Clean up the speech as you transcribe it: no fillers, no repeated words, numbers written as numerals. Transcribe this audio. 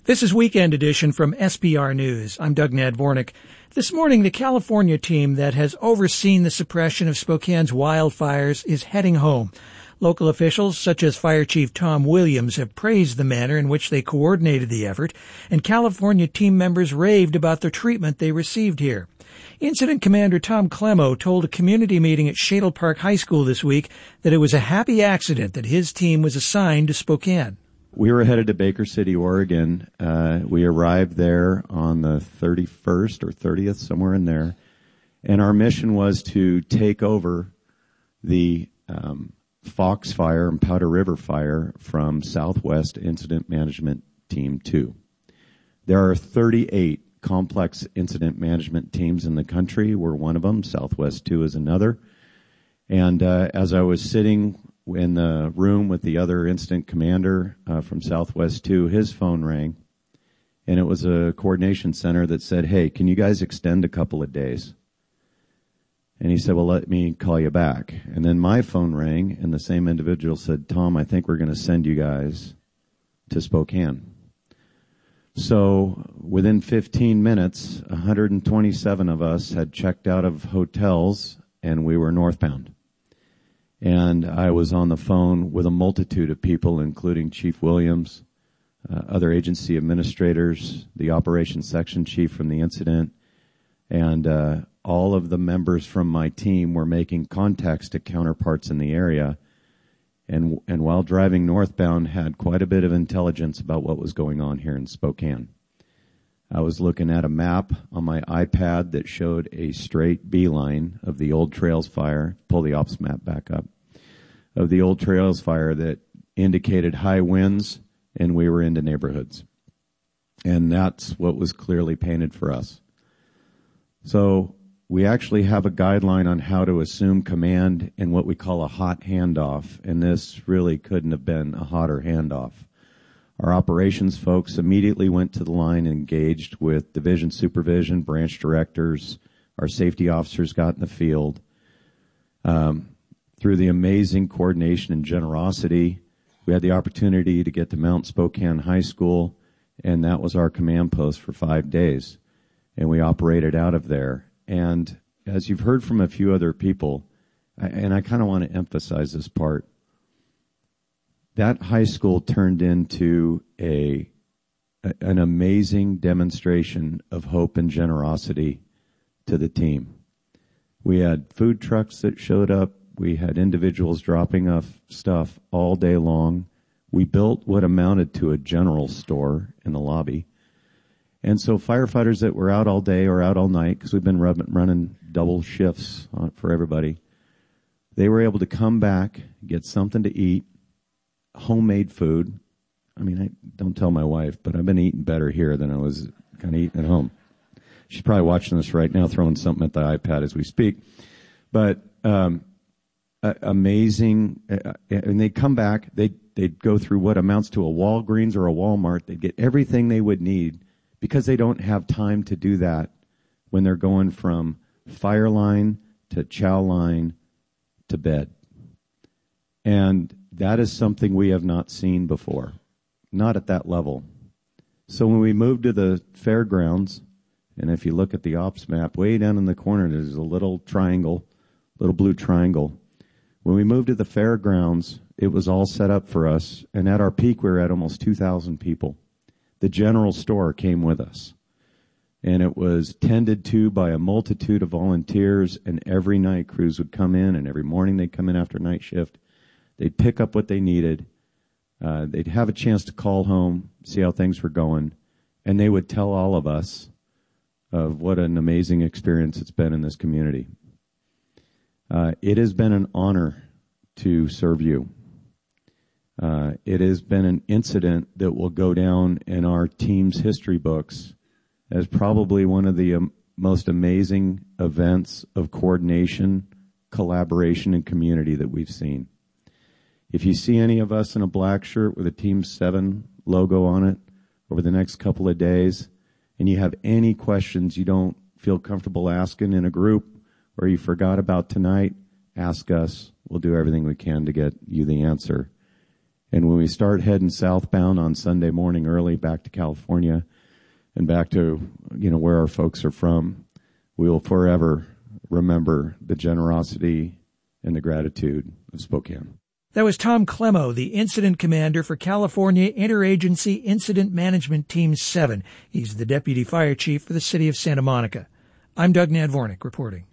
This is Weekend Edition from SPR News. I'm Doug Nadvornik. This morning, the California team that has overseen the suppression of Spokane's wildfires is heading home. Local officials, such as Fire Chief Tom Williams, have praised the manner in which they coordinated the effort, and California team members raved about the treatment they received here. Incident Commander Tom Clemo told a community meeting at Shadle Park High School this week that it was a happy accident that his team was assigned to Spokane. We were headed to Baker City, Oregon. We arrived there on the 31st or 30th, somewhere in there. And our mission was to take over the Fox Fire and Powder River Fire from Southwest Incident Management Team 2. There are 38 complex incident management teams in the country. We're one of them. Southwest 2 is another. And as I was sitting in the room with the other incident commander from Southwest 2, his phone rang, and it was a coordination center that said, "Hey, can you guys extend a couple of days?" And he said, "Well, let me call you back." And then my phone rang, and the same individual said, "Tom, I think we're going to send you guys to Spokane." So within 15 minutes, 127 of us had checked out of hotels, and we were northbound. And I was on the phone with a multitude of people, including Chief Williams, other agency administrators, the operations section chief from the incident, and all of the members from my team were making contacts to counterparts in the area. And while driving northbound, had quite a bit of intelligence about what was going on here in Spokane. I was looking at a map on my iPad that showed a straight beeline of the Old Trails fire. Pull the ops map back up. Of the Old Trails fire that indicated high winds, and we were into neighborhoods. And that's what was clearly painted for us. So we actually have a guideline on how to assume command in what we call a hot handoff, and this really couldn't have been a hotter handoff. Our operations folks immediately went to the line and engaged with division supervision, branch directors. Our safety officers got in the field. Through the amazing coordination and generosity, we had the opportunity to get to Mount Spokane High School, and that was our command post for 5 days. And we operated out of there. And as you've heard from a few other people, and I kind of want to emphasize this part, that high school turned into an amazing demonstration of hope and generosity to the team. We had food trucks that showed up. We had individuals dropping off stuff all day long. We built what amounted to a general store in the lobby. And so firefighters that were out all day or out all night, because we've been running double shifts for everybody, they were able to come back, get something to eat, homemade food. I mean, I don't tell my wife, but I've been eating better here than I was kind of eating at home. She's probably watching this right now, throwing something at the iPad as we speak. But amazing. And they'd come back. They'd go through what amounts to a Walgreens or a Walmart. They'd get everything they would need because they don't have time to do that when they're going from fire line to chow line to bed. And that is something we have not seen before, not at that level. So when we moved to the fairgrounds, and if you look at the ops map, way down in the corner, there's a little triangle, little blue triangle. When we moved to the fairgrounds, it was all set up for us, and at our peak, we were at almost 2,000 people. The general store came with us, and it was tended to by a multitude of volunteers, and every night crews would come in, and every morning they'd come in after night shift. They'd pick up what they needed. They'd have a chance to call home, see how things were going, and they would tell all of us of what an amazing experience it's been in this community. It has been an honor to serve you. It has been an incident that will go down in our team's history books as probably one of the most amazing events of coordination, collaboration, and community that we've seen. If you see any of us in a black shirt with a Team 7 logo on it over the next couple of days, and you have any questions you don't feel comfortable asking in a group or you forgot about tonight, ask us. We'll do everything we can to get you the answer. And when we start heading southbound on Sunday morning early back to California and back to, where our folks are from, we will forever remember the generosity and the gratitude of Spokane. That was Tom Clemmo, the incident commander for California Interagency Incident Management Team 7. He's the deputy fire chief for the city of Santa Monica. I'm Doug Nadvornik reporting.